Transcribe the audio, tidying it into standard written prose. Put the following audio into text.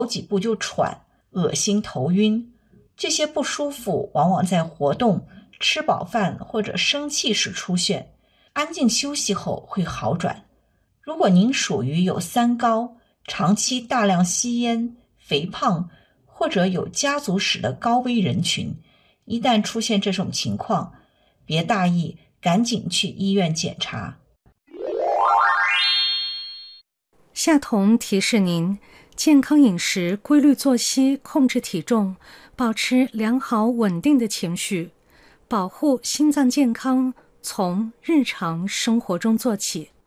几步就喘、恶心、头晕。这些不舒服往往在活动、吃饱饭或者生气时出现，安静休息后会好转。如果您属于有三高、长期大量吸烟、肥胖或者有家族史的高危人群，一旦出现这种情况，别大意，赶紧去医院检查。 夏彤提示您，健康饮食、规律作息、控制体重，保持良好稳定的情绪，保护心脏健康，从日常生活中做起。